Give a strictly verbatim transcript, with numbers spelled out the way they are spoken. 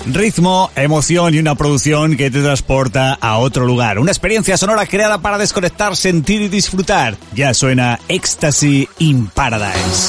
Ritmo, emoción y una producción que te transporta a otro lugar. Una experiencia sonora creada para desconectar, sentir y disfrutar. Ya suena Ecstasy in Paradise.